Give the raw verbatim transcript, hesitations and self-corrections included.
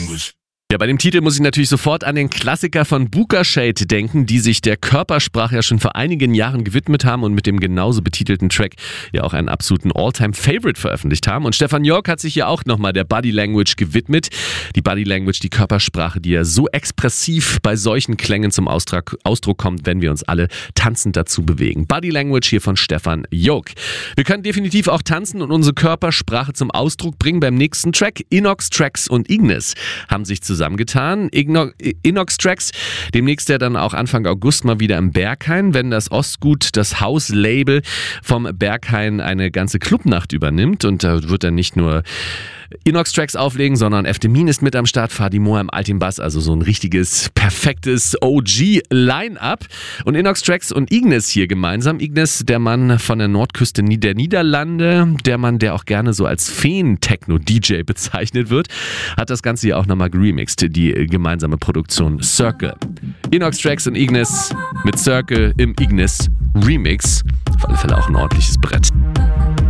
Language. Ja, bei dem Titel muss ich natürlich sofort an den Klassiker von Booka Shade denken, die sich der Körpersprache ja schon vor einigen Jahren gewidmet haben und mit dem genauso betitelten Track ja auch einen absoluten All-Time-Favorite veröffentlicht haben. Und Stefan York hat sich ja auch nochmal der Body Language gewidmet. Die Body Language, die Körpersprache, die ja so expressiv bei solchen Klängen zum Ausdruck, Ausdruck kommt, wenn wir uns alle tanzend dazu bewegen. Body Language hier von Stefan York. Wir können definitiv auch tanzen und unsere Körpersprache zum Ausdruck bringen beim nächsten Track. Inox Tracks und Ignis haben sich zusammen zusammengetan. Inox Tracks, demnächst ja dann auch Anfang August mal wieder im Berghain, wenn das Ostgut, das Hauslabel vom Berghain eine ganze Clubnacht übernimmt und da wird dann nicht nur Inox Tracks auflegen, sondern Efdemin ist mit am Start, Fadi Mohr im Altimbass, also so ein richtiges, perfektes O G-Line-Up. Und Inox Tracks und Ignis hier gemeinsam. Ignis, der Mann von der Nordküste der Niederlande, der Mann, der auch gerne so als Feen-Techno-D J bezeichnet wird, hat das Ganze hier auch nochmal geremixed, die gemeinsame Produktion Circle. Inox Tracks und Ignis mit Circle im Ignis Remix. Auf alle Fälle auch ein ordentliches Brett.